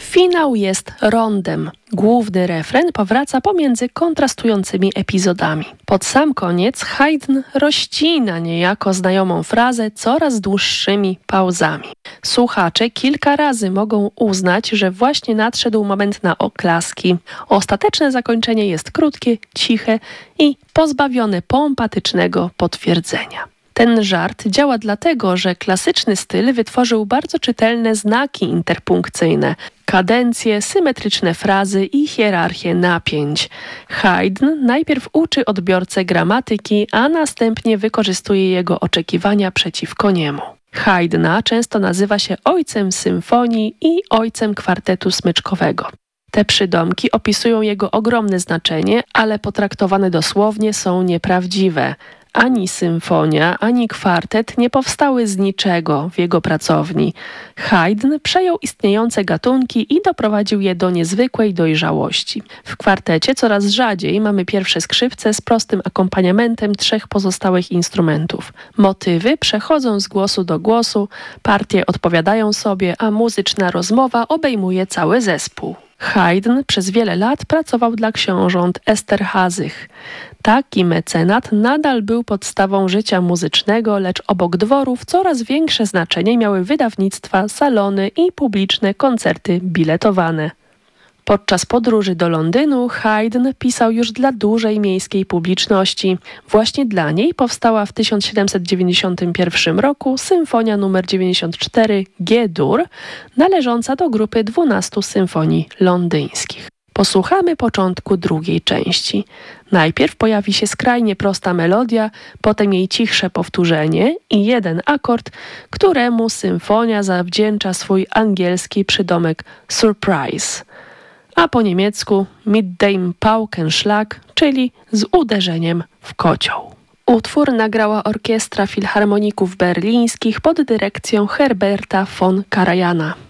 Finał jest rondem. Główny refren powraca pomiędzy kontrastującymi epizodami. Pod sam koniec Haydn rozcina niejako znajomą frazę coraz dłuższymi pauzami. Słuchacze kilka razy mogą uznać, że właśnie nadszedł moment na oklaski. Ostateczne zakończenie jest krótkie, ciche i pozbawione pompatycznego potwierdzenia. Ten żart działa dlatego, że klasyczny styl wytworzył bardzo czytelne znaki interpunkcyjne, kadencje, symetryczne frazy i hierarchię napięć. Haydn najpierw uczy odbiorcę gramatyki, a następnie wykorzystuje jego oczekiwania przeciwko niemu. Haydna często nazywa się ojcem symfonii i ojcem kwartetu smyczkowego. Te przydomki opisują jego ogromne znaczenie, ale potraktowane dosłownie są nieprawdziwe. Ani symfonia, ani kwartet nie powstały z niczego w jego pracowni. Haydn przejął istniejące gatunki i doprowadził je do niezwykłej dojrzałości. W kwartecie coraz rzadziej mamy pierwsze skrzypce z prostym akompaniamentem 3 pozostałych instrumentów. Motywy przechodzą z głosu do głosu, partie odpowiadają sobie, a muzyczna rozmowa obejmuje cały zespół. Haydn przez wiele lat pracował dla książąt Esterházych. Taki mecenat nadal był podstawą życia muzycznego, lecz obok dworów coraz większe znaczenie miały wydawnictwa, salony i publiczne koncerty biletowane. Podczas podróży do Londynu Haydn pisał już dla dużej miejskiej publiczności. Właśnie dla niej powstała w 1791 roku symfonia nr 94 G-dur, należąca do grupy 12 symfonii londyńskich. Posłuchamy początku drugiej części. Najpierw pojawi się skrajnie prosta melodia, potem jej cichsze powtórzenie i jeden akord, któremu symfonia zawdzięcza swój angielski przydomek surprise, a po niemiecku mit dem Paukenschlag, czyli z uderzeniem w kocioł. Utwór nagrała Orkiestra Filharmoników Berlińskich pod dyrekcją Herberta von Karajana.